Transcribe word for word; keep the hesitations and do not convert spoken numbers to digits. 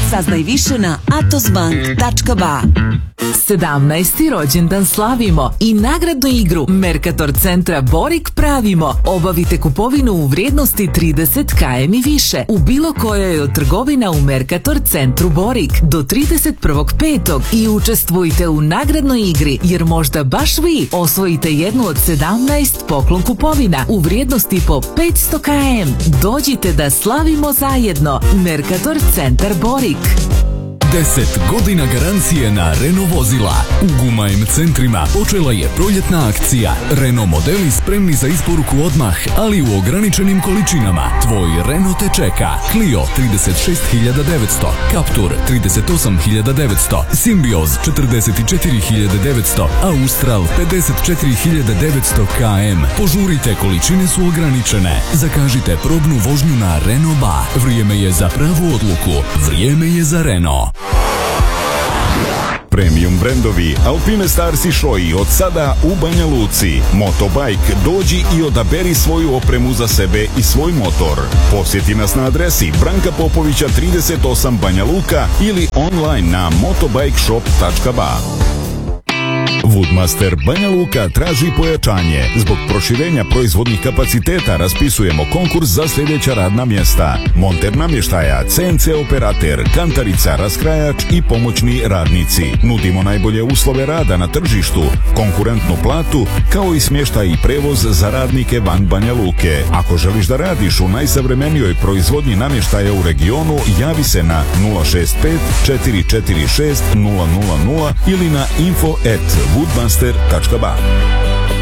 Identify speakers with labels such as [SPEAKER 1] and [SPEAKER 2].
[SPEAKER 1] Saznaj više na atosbank tačka ba.
[SPEAKER 2] sedamnaesti rođendan slavimo i nagradnu igru Mercator centra Borik pravimo. Obavite kupovinu u vrijednosti trideset kilometara i više u bilo kojoj od trgovina u Mercator centru Borik do trideset prvog petog i učestvujte u nagradnoj igri, jer možda baš vi osvojite jednu od sedamnaest poklon kupovina u vrijednosti po petsto kilometara. Dođite da slavimo zajedno. Mercator centar Borik.
[SPEAKER 3] deset godina garancije na Renault vozila. U Gumajm centrima počela je proljetna akcija. Renault modeli spremni za isporuku odmah, ali u ograničenim količinama. Tvoj Renault te čeka. Clio trideset šest hiljada devetsto, Captur trideset osam hiljada devetsto, Symbioz četrdeset četiri hiljade devetsto, Austral pedeset četiri hiljade devetsto kilometara. Požurite, količine su ograničene. Zakažite probnu vožnju na Renault Ba. Vrijeme je za pravu odluku. Vrijeme je za Renault.
[SPEAKER 4] Premium brendovi Alpine Stars i Shoei od sada u Banja Luci. Motobike, dođi i odaberi svoju opremu za sebe i svoj motor. Posjeti nas na adresi Branka Popovića trideset osam Banja Luka ili online na motobikeshop tačka ba. Woodmaster Banja Luka traži pojačanje. Zbog proširenja proizvodnih kapaciteta raspisujemo konkurs za sljedeća radna mjesta: monter namještaja, ce en ce operater, kantarica, raskrajač i pomoćni radnici. Nudimo najbolje uslove rada na tržištu, konkurentnu platu, kao i smještaj i prevoz za radnike van Banja Luke. Ako želiš da radiš u najsavremenijoj proizvodnji namještaja u regionu, javi se na nula šest pet četiri četiri šest nula nula nula ili na info at woodmaster tačka ba.